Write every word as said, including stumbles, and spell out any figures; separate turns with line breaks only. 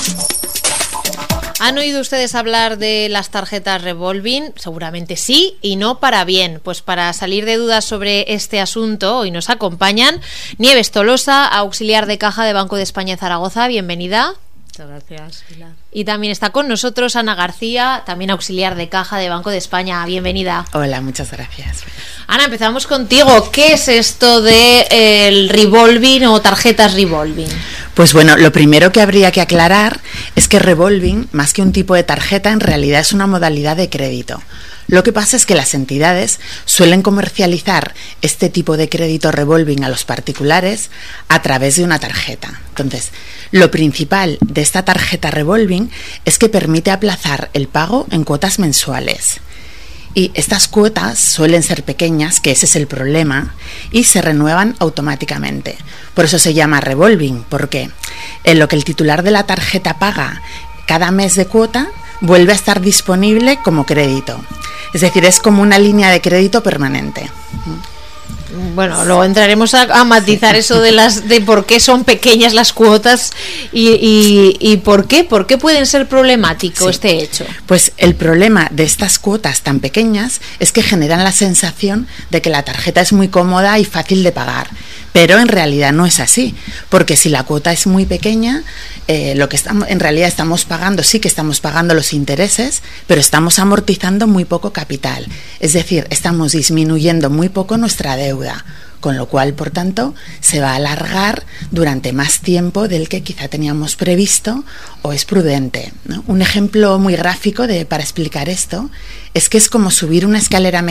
¿Han oído ustedes hablar de las tarjetas revolving? Seguramente sí, y no para bien. Pues para salir de dudas sobre este asunto, hoy nos acompañan Nieves Tolosa, auxiliar de caja de Banco de España en Zaragoza. Bienvenida.
Muchas gracias, Pilar.
Y también está con nosotros Ana García, también auxiliar de caja de Banco de España. Bienvenida.
Hola, muchas gracias.
Ana, empezamos contigo. ¿Qué es esto de eh, el revolving o tarjetas revolving?
Pues bueno, lo primero que habría que aclarar es que revolving, más que un tipo de tarjeta, en realidad es una modalidad de crédito. Lo que pasa es que las entidades suelen comercializar este tipo de crédito revolving a los particulares a través de una tarjeta. Entonces, lo principal de esta tarjeta revolving es que permite aplazar el pago en cuotas mensuales. Y estas cuotas suelen ser pequeñas, que ese es el problema, y se renuevan automáticamente. Por eso se llama revolving, porque en lo que el titular de la tarjeta paga cada mes de cuota, vuelve a estar disponible como crédito. Es decir, es como una línea de crédito permanente.
Bueno, luego entraremos a, a matizar eso de las de por qué son pequeñas las cuotas y, y, y por qué, por qué pueden ser problemático sí. este hecho.
Pues el problema de estas cuotas tan pequeñas es que generan la sensación de que la tarjeta es muy cómoda y fácil de pagar, pero en realidad no es así, porque si la cuota es muy pequeña, eh, lo que estamos, en realidad estamos pagando, sí que estamos pagando los intereses, pero estamos amortizando muy poco capital, es decir, estamos disminuyendo muy poco nuestra deuda, con lo cual, por tanto, se va a alargar durante más tiempo del que quizá teníamos previsto o es prudente, ¿no? Un ejemplo muy gráfico de, para explicar esto es que es como subir una escalera